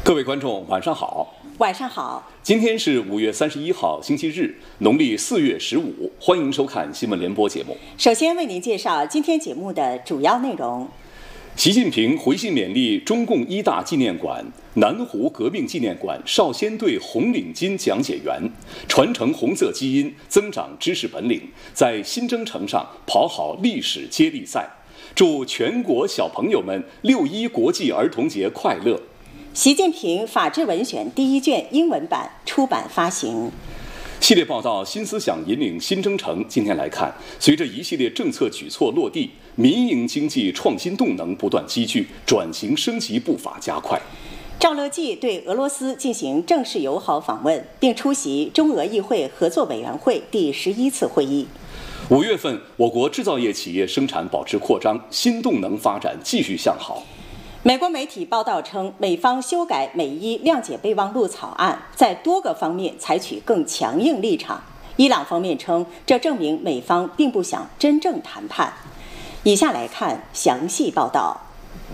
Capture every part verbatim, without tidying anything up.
各位观众，晚上好。 晚上好。 今天是五月三十一号，星期日，农历四月十五。欢迎收看新闻联播节目。 首先为您介绍今天节目的主要内容。 习近平回信勉励中共一大纪念馆、南湖革命纪念馆少先队红领巾讲解员，传承红色基因，增长知识本领，在新征程上跑好历史接力赛。祝全国小朋友们六一国际儿童节快乐。 习近平法治文选第一卷英文版出版发行。 系列报道新思想引领新征程。今天来看，随着一系列政策举措落地，民营经济创新动能不断积聚，转型升级步伐加快。 赵乐际对俄罗斯进行正式友好访问，并出席中俄议会合作委员会第十一次会议。 五月份，我国制造业企业生产保持扩张，新动能发展继续向好。 美国媒体报道称，美方修改美伊谅解备忘录草案，在多个方面采取更强硬立场。伊朗方面称，这证明美方并不想真正谈判。以下来看详细报道。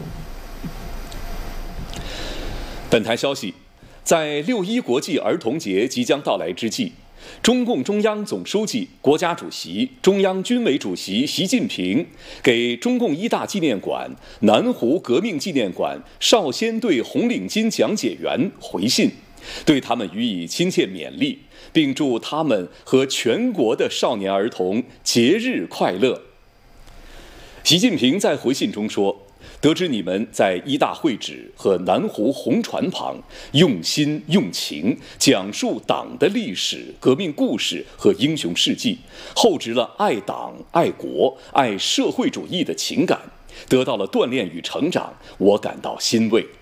本台消息，在六一国际儿童节即将到来之际，中共中央总书记、国家主席、中央军委主席习近平给中共一大纪念馆、南湖革命纪念馆少先队红领巾讲解员回信，对他们予以亲切勉励，并祝他们和全国的少年儿童节日快乐。习近平在回信中说，得知你们在一大会址和南湖红船旁用心用情讲述党的历史、革命故事和英雄事迹，厚植了爱党、爱国、爱社会主义的情感，得到了锻炼与成长，我感到欣慰。